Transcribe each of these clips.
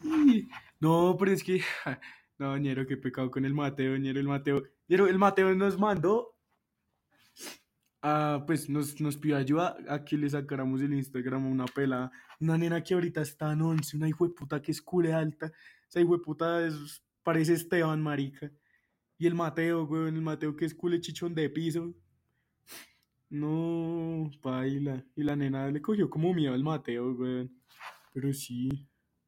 No, pero es que, no, ñero, qué pecado con el Mateo, ñero, el Mateo nos mandó, pues nos pidió ayuda a que le sacáramos el Instagram a una pelada, una nena que ahorita está en 11, una hijueputa que es cule alta, esa hijueputa parece Esteban, marica, y el Mateo, weón, el Mateo que es cule chichón de piso, no, paila, y la nena le cogió como miedo al Mateo, weón, pero sí.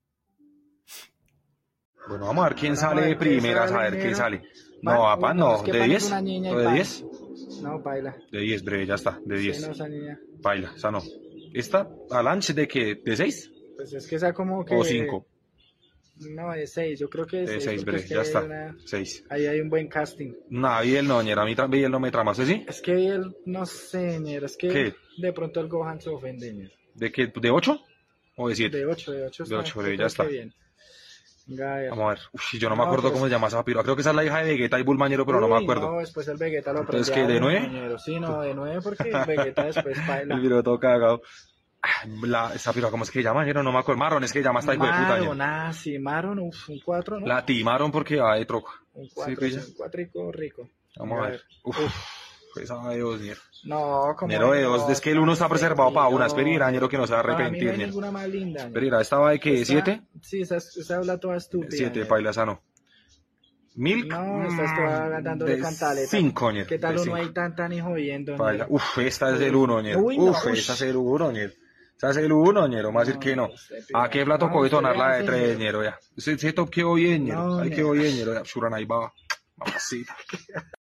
Bueno, vamos a ver quién Bueno, vamos a sale de ver qué primeras, a sale, ver quién Nero. sale. Pan, No, papá, no, es no. que ¿De Pan es 10? una niña ¿O y de Pan. 10? No, baila. De 10, breve, ya está, de Sí, 10. no, esa niña. Baila, esa no. ¿Esta? ¿Alanche de qué? ¿De 6? Pues es que esa como ¿O que... 5? No, de 6, yo creo que de De 6 6, porque breve, es ya que está. 6. ahí hay un buen casting. No, Biel no, ñera, a mí Biel no me trama, ¿usted sí? Es que él, no sé, Nero, es que ¿Qué? de pronto el Gohan se ofende, Nero. ¿De qué? ¿De 8? ¿O de 7? De 8 De está, 8, yo breve, ya creo está. que bien. Venga, a ver. Vamos a ver. Uf, yo no me No, acuerdo pues... cómo se llama esa piroa. Creo que esa es la hija de Vegeta y Bulmañero, pero no me Uy, acuerdo. no, después el Vegeta lo Entonces, aprende ¿qué? ¿De a uno, 9? ñero. Sí, no, de 9 porque el Vegeta después baila. El video todo cagado. Esa piroa, ¿cómo es que se llama? Ñero? No me acuerdo. Marron, es que se llama esta hijo de puta, ñero. Maron, sí, Maron, uf, un 4, ¿no? La timaron porque va de troca. Un ¿Sí, 4, pilla? un 4 rico. Vamos a ver. Uf, esa de 2, ñero. No, como Ñero de 2, es que el 1 está preservado para una. Espera, ñero, que no se va a Para mí no arrepentir, hay ñero. ninguna más linda. Espera, ¿esta va de qué? ¿De 7? Sí, esa habla toda estúpida. 7, ñero. paila, esa no. ¿Milk? No, esta es toda dándole de cantaleta. 5, ñero. ¿Qué tal de uno 5. ahí tan y jodiendo, Paila. ñero? Uf, esta es el 1, ñero. Uy, no, Uf, ush. esa es el 1, ñero. Esa es el 1, ñero. Más decir que no. ¿A qué plato No, coge usted tonar la de vea, 3, señor. ñero? Ya. Ese top quedó bien, ñero. No, Ahí ñero. quedó bien, ñero. Ya, Shuran ahí va. Mamacita.